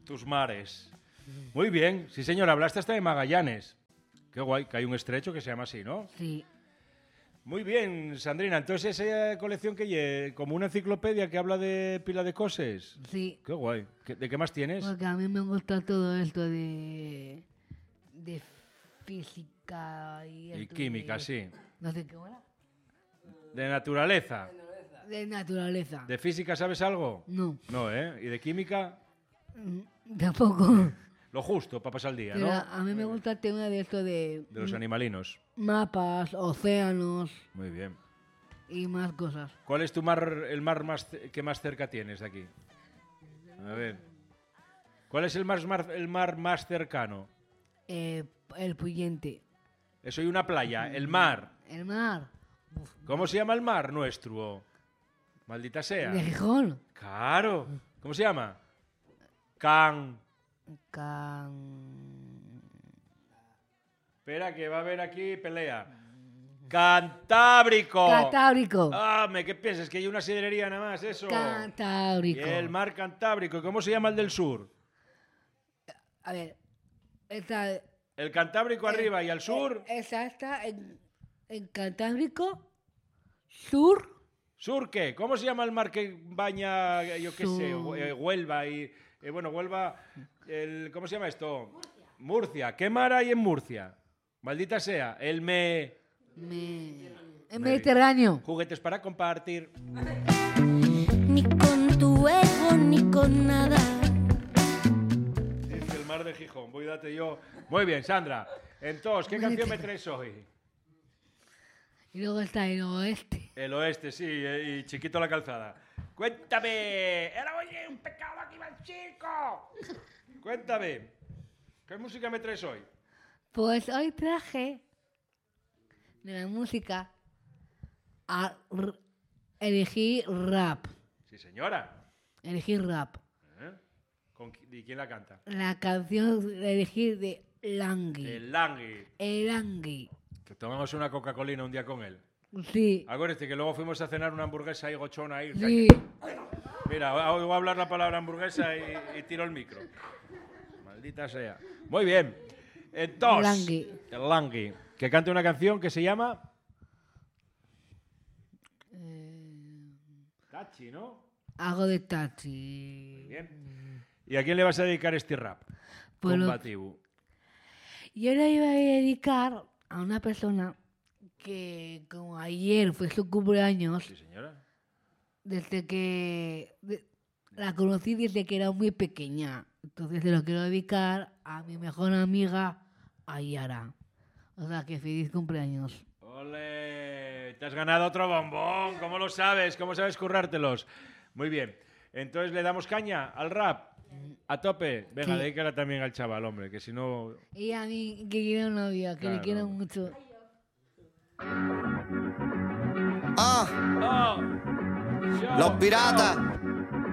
tus mares. Muy bien, sí señor, hablaste hasta de Magallanes. Qué guay, que hay un estrecho que se llama así, ¿no? Sí. Muy bien, Sandrina, entonces esa colección que lle, como una enciclopedia que habla de pila de cosas. Sí. Qué guay. ¿De qué más tienes? Porque a mí me gusta todo esto de física y Y esto química, de, sí. no sé qué era. De naturaleza. De naturaleza. ¿De física sabes algo? No. No, ¿eh? ¿Y de química? Tampoco. Lo justo para pasar el día, Pero ¿no? a mí me gusta el tema de esto de De los animalinos. mapas, océanos Muy bien. y más cosas. ¿Cuál es tu mar, el mar que más cerca tienes de aquí? A ver. ¿Cuál es el mar más cercano? El Puyente. Eso y una playa, el mar. El mar. ¿Cómo se llama el mar nuestro? Maldita sea. De Gijón. Claro. ¿Cómo se llama? Espera, que va a haber aquí pelea. Cantábrico. Cantábrico. ¿Qué piensas? Que hay una sidrería nada más, eso. Cantábrico. Y el mar Cantábrico. ¿Cómo se llama el del sur? A ver, está... El Cantábrico arriba y al sur. Esa está en Cantábrico, sur. ¿Sur qué? ¿Cómo se llama el mar que baña, yo qué sé, Huelva y... bueno, Huelva... ¿Cómo se llama esto? Murcia. ¿Qué mar hay en Murcia? Maldita sea. El Mediterráneo. Juguetes para compartir. Ni con tu ego, ni con nada. Es el mar de Gijón. Voy a darte yo. Muy bien, Sandra. Entonces, ¿qué canción me traes hoy? Y luego está el oeste. El oeste, sí, y Chiquito la calzada. Cuéntame. Era oye, un pecado aquí va el chico. Cuéntame. ¿Qué música me traes hoy? Pues hoy traje de la música a elegir rap. Sí, señora. Elegir rap. ¿Y quién la canta? La canción de elegir de Langui. El Langui. El Langui. Que tomamos una Coca-Colina un día con él. Sí. Acuérdate que luego fuimos a cenar una hamburguesa ahí gochona ahí. Sí. Mira, voy a hablar la palabra hamburguesa y tiro el micro. Maldita sea. Muy bien. Entonces, Langui. el Langui, que canta una canción que se llama... Tachi, ¿no? Algo de Tachi. Bien. ¿Y a quién le vas a dedicar este rap? Pues combativo. Yo le iba a dedicar a una persona que como ayer fue su cumpleaños. Sí, señora. Desde que la conocí desde que era muy pequeña. Entonces se lo quiero dedicar a mi mejor amiga, Ayara. O sea, que feliz cumpleaños. ¡Ole! Te has ganado otro bombón. ¿Cómo lo sabes? ¿Cómo sabes currártelos? Muy bien. Entonces le damos caña al rap. A tope. Venga, Sí. dedícala también al chaval, hombre, que si no... Y a mí, que quiero novia, que Claro. le quiero mucho. ¡Oh! Los piratas.